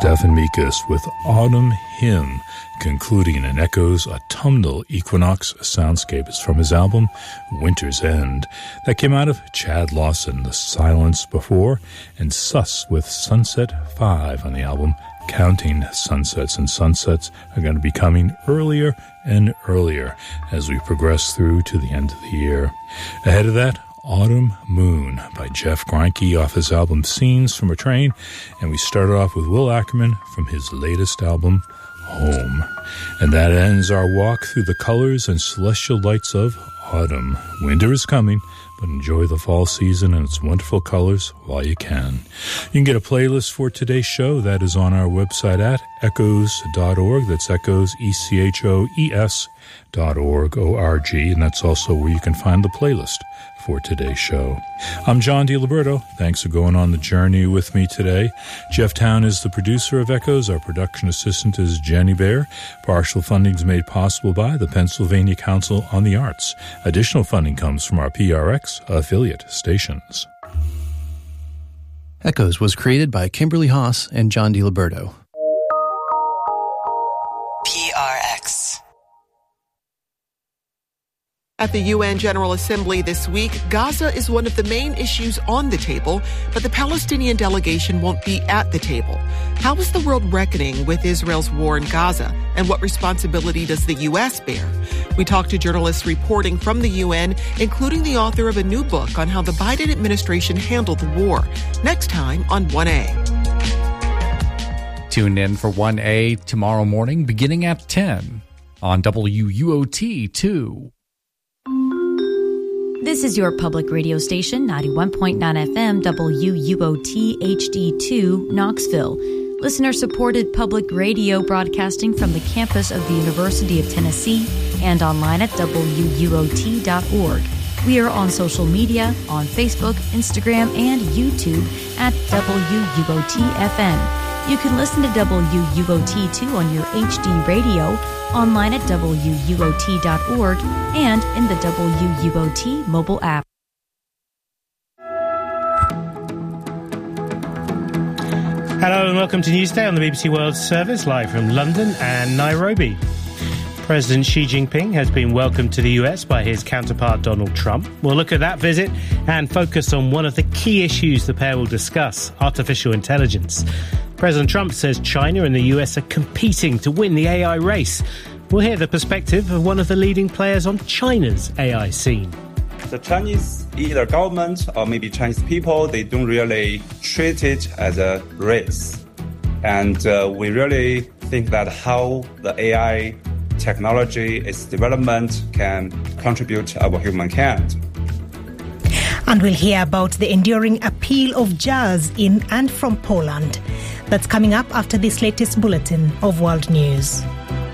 Stefan Mikas with Autumn Hymn, concluding an Echoes autumnal equinox soundscape. It's from his album Winter's End. That came out of Chad Lawson, The Silence Before, and Sus with Sunset 5 on the album Counting Sunsets. And sunsets are going to be coming earlier and earlier as we progress through to the end of the year. Ahead of that, Autumn Moon by Jeff Greinke off his album Scenes from a Train, and we started off with Will Ackerman from his latest album Home. And that ends our walk through the colors and celestial lights of autumn. Winter is coming, but enjoy the fall season and its wonderful colors while you can. You can get a playlist for today's show that is on our website at echoes.org. That's echoes, ECHOES.org, O-R-G, and that's also where you can find the playlist for today's show. I'm John DiLiberto. Thanks for going on the journey with me today. Jeff Town is the producer of Echoes. Our production assistant is Jenny Bear. Partial funding is made possible by the Pennsylvania Council on the Arts. Additional funding comes from our PRX affiliate stations. Echoes was created by Kimberly Haas and John DiLiberto. PRX. At the UN General Assembly this week, Gaza is one of the main issues on the table, but the Palestinian delegation won't be at the table. How is the world reckoning with Israel's war in Gaza, and what responsibility does the U.S. bear? We talked to journalists reporting from the UN, including the author of a new book on how the Biden administration handled the war. Next time on 1A. Tune in for 1A tomorrow morning, beginning at 10 on WUOT 2. This is your public radio station, 91.9 FM, WUOT HD2, Knoxville. Listener-supported public radio broadcasting from the campus of the University of Tennessee and online at WUOT.org. We are on social media, on Facebook, Instagram, and YouTube at WUOT-FM. You can listen to WUOT2 on your HD radio, online at WUOT.org, and in the WUOT mobile app. Hello and welcome to Newsday on the BBC World Service, live from London and Nairobi. President Xi Jinping has been welcomed to the US by his counterpart Donald Trump. We'll look at that visit and focus on one of the key issues the pair will discuss, artificial intelligence. President Trump says China and the US are competing to win the AI race. We'll hear the perspective of one of the leading players on China's AI scene. The Chinese, either government or maybe Chinese people, they don't really treat it as a race. And we really think that how the AI technology, its development can contribute to our humankind. And we'll hear about the enduring appeal of jazz in and from Poland. That's coming up after this latest bulletin of world news.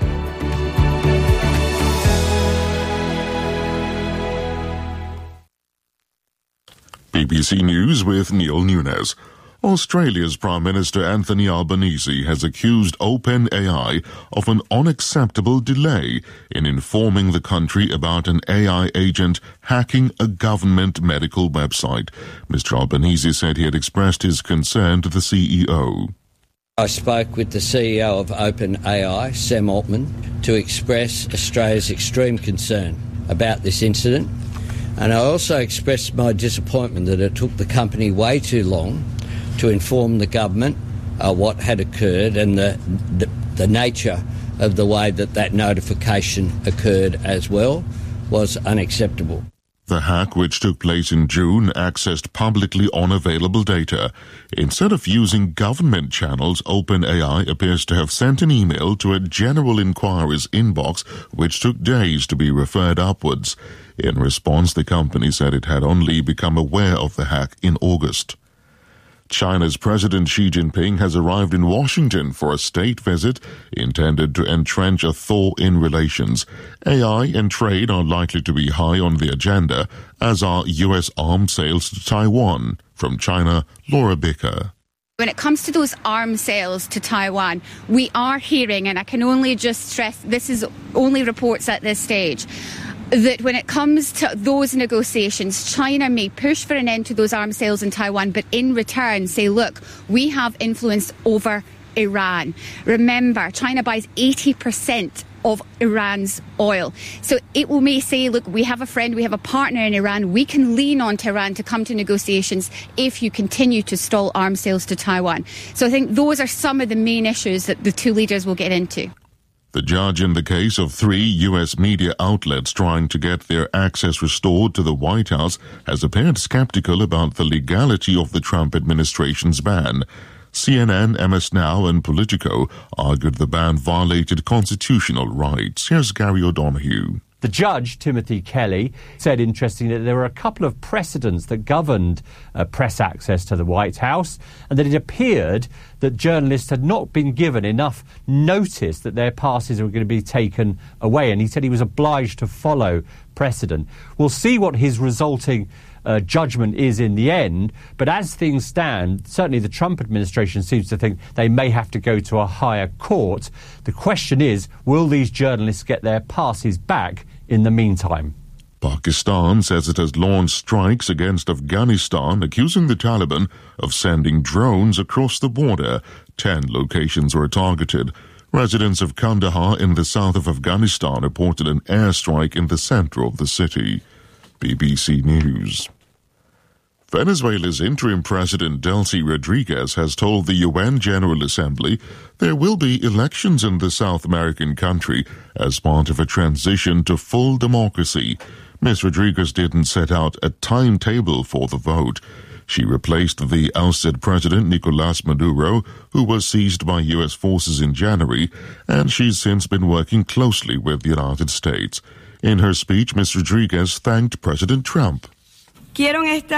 BBC News with Neil Nunes. Australia's Prime Minister Anthony Albanese has accused OpenAI of an unacceptable delay in informing the country about an AI agent hacking a government medical website. Mr. Albanese said he had expressed his concern to the CEO. I spoke with the CEO of OpenAI, Sam Altman, to express Australia's extreme concern about this incident. And I also expressed my disappointment that it took the company way too long to inform the government what had occurred and the nature of the way that notification occurred as well was unacceptable. The hack, which took place in June, accessed publicly unavailable data. Instead of using government channels, OpenAI appears to have sent an email to a general inquiries inbox, which took days to be referred upwards. In response, the company said it had only become aware of the hack in August. China's President Xi Jinping has arrived in Washington for a state visit intended to entrench a thaw in relations. AI and trade are likely to be high on the agenda, as are U.S. arms sales to Taiwan. From China, Laura Bicker. When it comes to those arms sales to Taiwan, we are hearing, and I can only just stress, this is only reports at this stage, that when it comes to those negotiations, China may push for an end to those arms sales in Taiwan, but in return say, look, we have influence over Iran. Remember, China buys 80% of Iran's oil. So it may say, look, we have a friend, we have a partner in Iran. We can lean on to Iran to come to negotiations if you continue to stall arms sales to Taiwan. So I think those are some of the main issues that the two leaders will get into. The judge in the case of 3 U.S. media outlets trying to get their access restored to the White House has appeared skeptical about the legality of the Trump administration's ban. CNN, MS Now, and Politico argued the ban violated constitutional rights. Here's Gary O'Donoghue. The judge, Timothy Kelly, said, interestingly, that there were a couple of precedents that governed press access to the White House, and that it appeared that journalists had not been given enough notice that their passes were going to be taken away. And he said he was obliged to follow precedent. We'll see what his resulting judgment is in the end, but as things stand, certainly the Trump administration seems to think they may have to go to a higher court. The question is, will these journalists get their passes back in the meantime? Pakistan says it has launched strikes against Afghanistan, accusing the Taliban of sending drones across the border. 10 locations were targeted. Residents of Kandahar in the south of Afghanistan reported an airstrike in the center of the city. BBC News. Venezuela's interim president Delcy Rodriguez has told the UN General Assembly there will be elections in the South American country as part of a transition to full democracy. Ms. Rodriguez didn't set out a timetable for the vote. She replaced the ousted president Nicolás Maduro, who was seized by U.S. forces in January, and she's since been working closely with the United States. In her speech, Ms. Rodriguez thanked President Trump. I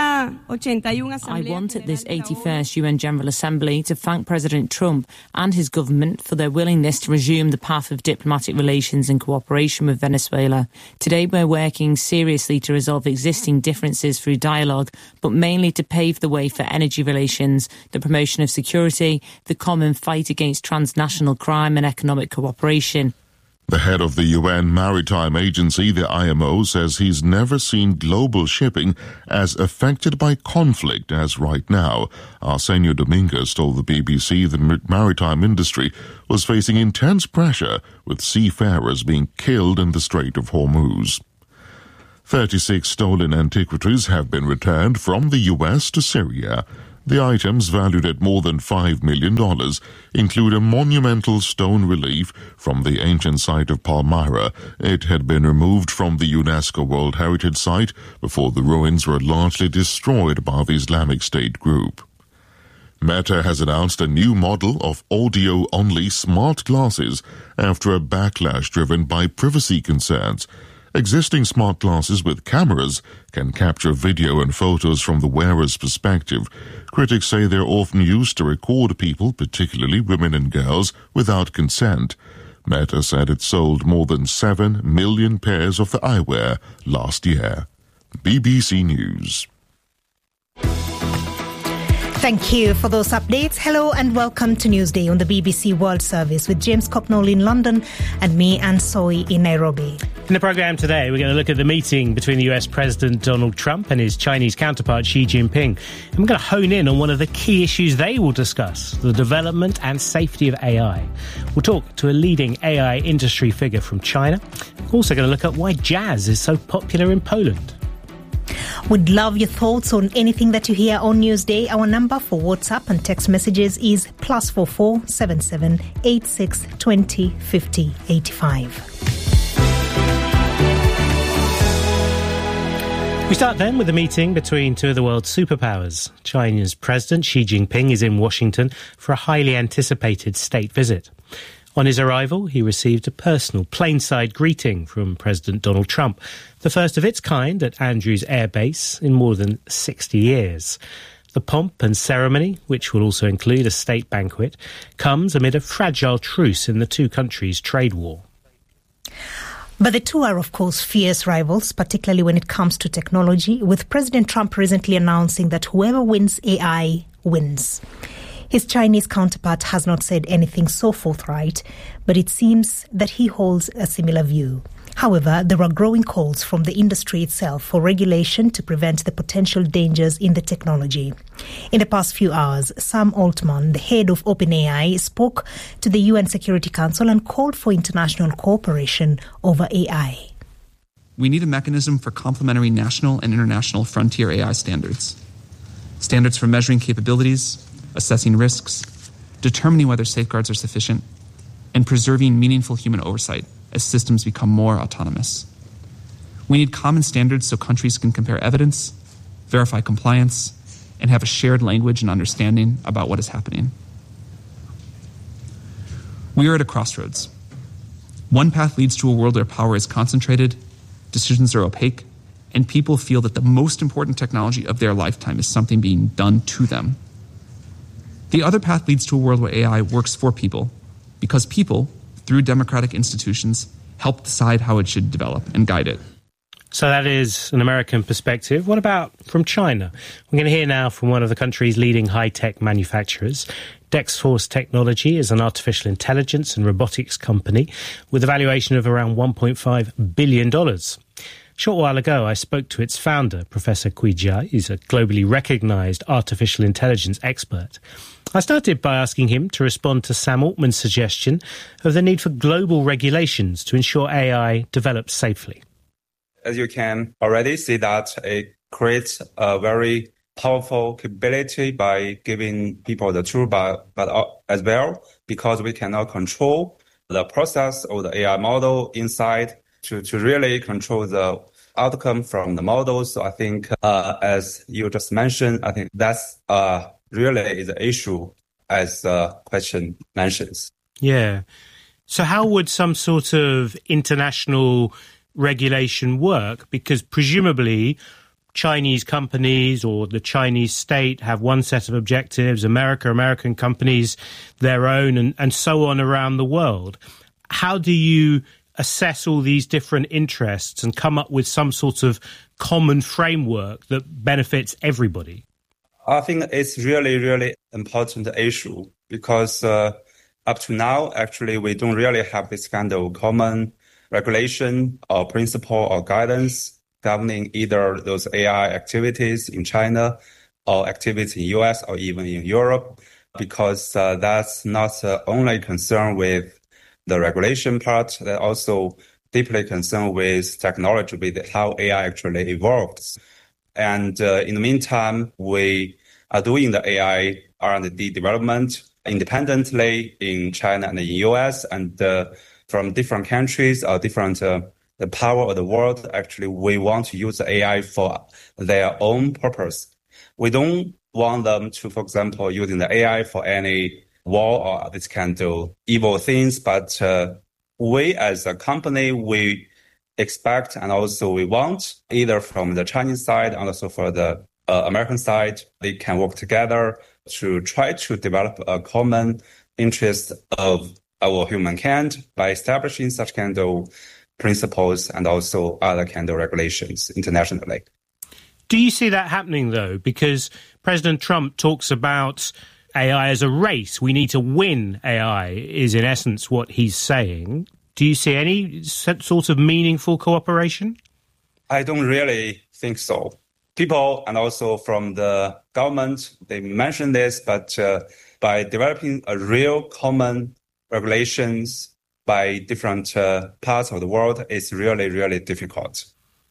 want at this 81st UN General Assembly to thank President Trump and his government for their willingness to resume the path of diplomatic relations and cooperation with Venezuela. Today we're working seriously to resolve existing differences through dialogue, but mainly to pave the way for energy relations, the promotion of security, the common fight against transnational crime and economic cooperation. The head of the UN Maritime Agency, the IMO, says he's never seen global shipping as affected by conflict as right now. Arsenio Dominguez told the BBC the maritime industry was facing intense pressure, with seafarers being killed in the Strait of Hormuz. 36 stolen antiquities have been returned from the US to Syria. The items, valued at more than $5 million, include a monumental stone relief from the ancient site of Palmyra. It had been removed from the UNESCO World Heritage Site before the ruins were largely destroyed by the Islamic State group. Meta has announced a new model of audio-only smart glasses after a backlash driven by privacy concerns. Existing smart glasses with cameras can capture video and photos from the wearer's perspective. Critics say they're often used to record people, particularly women and girls, without consent. Meta said it sold more than 7 million pairs of the eyewear last year. BBC News. Thank you for those updates. Hello and welcome to Newsday on the BBC World Service with James Copnall in London and me, Anne Soy, in Nairobi. In the programme today, we're going to look at the meeting between the US President Donald Trump and his Chinese counterpart Xi Jinping. And we're going to hone in on one of the key issues they will discuss, the development and safety of AI. We'll talk to a leading AI industry figure from China. We're also going to look at why jazz is so popular in Poland. We'd love your thoughts on anything that you hear on Newsday. Our number for WhatsApp and text messages is +44 77 86 20 50 85. We start then with a meeting between two of the world's superpowers. China's President Xi Jinping is in Washington for a highly anticipated state visit. On his arrival, he received a personal plainside greeting from President Donald Trump, the first of its kind at Andrews Air Base in more than 60 years. The pomp and ceremony, which will also include a state banquet, comes amid a fragile truce in the two countries' trade war. But the two are, of course, fierce rivals, particularly when it comes to technology, with President Trump recently announcing that whoever wins AI wins. His Chinese counterpart has not said anything so forthright, but it seems that he holds a similar view. However, there are growing calls from the industry itself for regulation to prevent the potential dangers in the technology. In the past few hours, Sam Altman, the head of OpenAI, spoke to the UN Security Council and called for international cooperation over AI. We need a mechanism for complementary national and international frontier AI standards. Standards for measuring capabilities, assessing risks, determining whether safeguards are sufficient, and preserving meaningful human oversight as systems become more autonomous. We need common standards so countries can compare evidence, verify compliance, and have a shared language and understanding about what is happening. We are at a crossroads. One path leads to a world where power is concentrated, decisions are opaque, and people feel that the most important technology of their lifetime is something being done to them. The other path leads to a world where AI works for people, because people, through democratic institutions, help decide how it should develop and guide it. So that is an American perspective. What about from China? We're going to hear now from one of the country's leading high-tech manufacturers. Dexforce Technology is an artificial intelligence and robotics company with a valuation of around $1.5 billion. A short while ago, I spoke to its founder, Professor Cui Jia. He's a globally recognised artificial intelligence expert. I started by asking him to respond to Sam Altman's suggestion of the need for global regulations to ensure AI develops safely. As you can already see that it creates a very powerful capability by giving people the tool, but as well, because we cannot control the process or the AI model inside to really control the outcome from the model. So I think, as you just mentioned, I think that's really is an issue as the question mentions. Yeah. So how would some sort of international regulation work? Because presumably Chinese companies or the Chinese state have one set of objectives, American companies their own, and so on around the world. How do you assess all these different interests and come up with some sort of common framework that benefits everybody? I think it's really, really important issue because up to now, actually, we don't really have this kind of common regulation or principle or guidance governing either those AI activities in China or activities in US or even in Europe, because that's not only concerned with the regulation part, they're also deeply concerned with technology, with how AI actually evolves. And in the meantime, we are doing the AI R&D development independently in China and in the US, and from different countries or different the power of the world. Actually, we want to use AI for their own purpose. We don't want them to, for example, using the AI for any war or this kind of evil things. But we as a company, we expect and also we want either from the Chinese side and also for the American side, they can work together to try to develop a common interest of our humankind by establishing such kind of principles and also other kind of regulations internationally. Do you see that happening, though? Because President Trump talks about AI as a race. We need to win AI is in essence what he's saying. Do you see any sort of meaningful cooperation? I don't really think so. People and also from the government, they mention this, but by developing a real common regulations by different parts of the world, it's really, really difficult.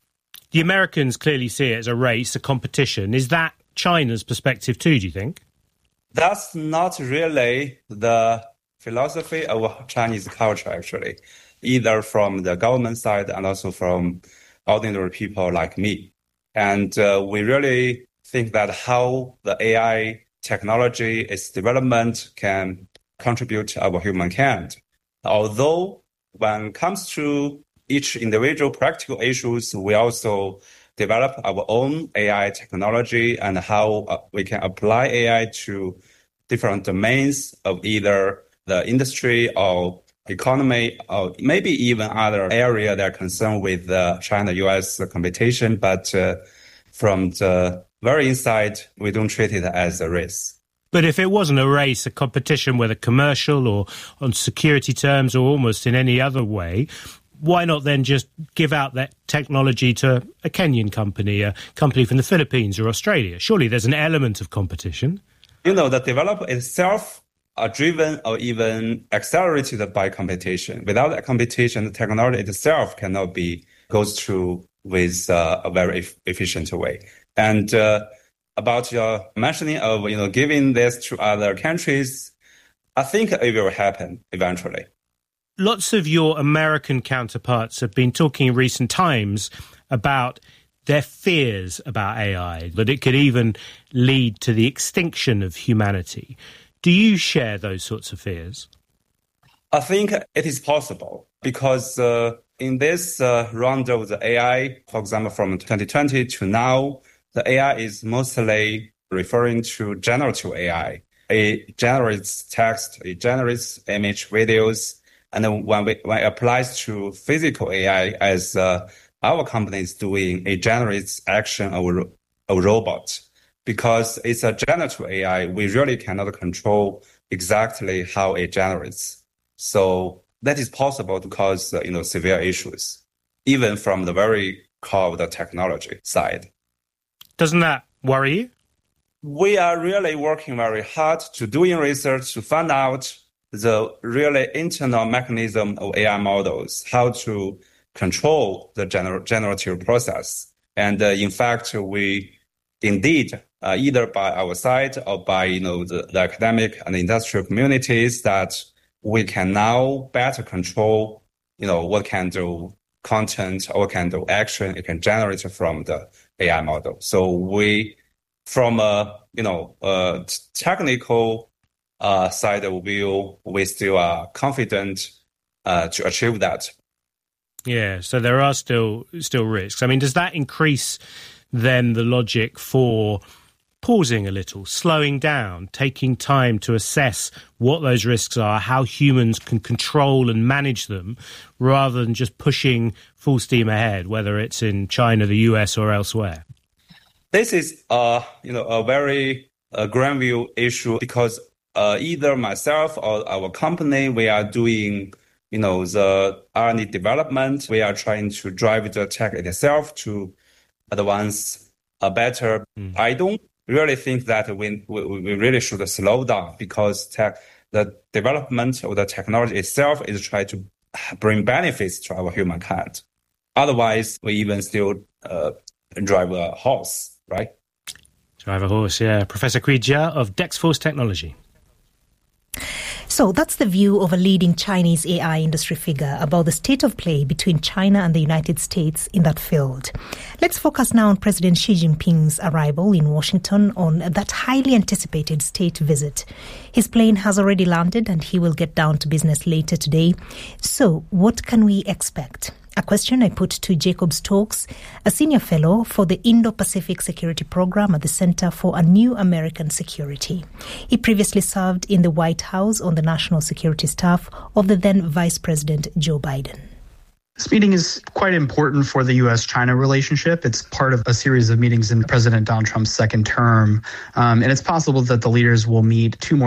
The Americans clearly see it as a race, a competition. Is that China's perspective too, do you think? That's not really the philosophy of Chinese culture, actually, either from the government side and also from ordinary people like me. And we really think that how the AI technology, its development can contribute to our humankind. Although when it comes to each individual practical issues, we also develop our own AI technology and how we can apply AI to different domains of either the industry or economy, or maybe even other area that are concerned with the China-US competition. But from the very inside, we don't treat it as a race. But if it wasn't a race, a competition, whether commercial or on security terms or almost in any other way, why not then just give out that technology to a Kenyan company, a company from the Philippines or Australia? Surely there's an element of competition. The developer itself are driven or even accelerated by competition. Without that competition, the technology itself cannot goes through with a very efficient way. And about your mentioning of giving this to other countries, I think it will happen eventually. Lots of your American counterparts have been talking in recent times about their fears about AI, that it could even lead to the extinction of humanity. Do you share those sorts of fears? I think it is possible because in this round of the AI, for example, from 2020 to now, the AI is mostly referring to generative AI. It generates text, it generates image, videos, and then when it applies to physical AI, as our company is doing, it generates action of a robot. Because it's a generative AI, we really cannot control exactly how it generates. So that is possible to cause severe issues, even from the very core of the technology side. Doesn't that worry you? We are really working very hard to doing research to find out the really internal mechanism of AI models, how to control the generative process. And in fact, we indeed, either by our side or by the academic and industrial communities, that we can now better control what kind of content or what kind of action it can generate from the AI model. So we, from a technical side of view, we still are confident to achieve that. Yeah, so there are still risks. I mean, does that increase then the logic for pausing a little, slowing down, taking time to assess what those risks are, how humans can control and manage them, rather than just pushing full steam ahead, whether it's in China, the US, or elsewhere? This is a very grand view issue because either myself or our company, we are doing the R&D development. We are trying to drive the tech itself to advance better. I don't really think that we really should slow down because the development of the technology itself is trying to bring benefits to our humankind. Otherwise, we even still drive a horse, right? Drive a horse, yeah. Professor Kui Jia of DexForce Technology. So that's the view of a leading Chinese AI industry figure about the state of play between China and the United States in that field. Let's focus now on President Xi Jinping's arrival in Washington on that highly anticipated state visit. His plane has already landed and he will get down to business later today. So what can we expect? A question I put to Jacob Stokes, a senior fellow for the Indo-Pacific Security Program at the Center for a New American Security. He previously served in the White House on the national security staff of the then Vice President Joe Biden. This meeting is quite important for the U.S.-China relationship. It's part of a series of meetings in President Donald Trump's second term. And it's possible that the leaders will meet two more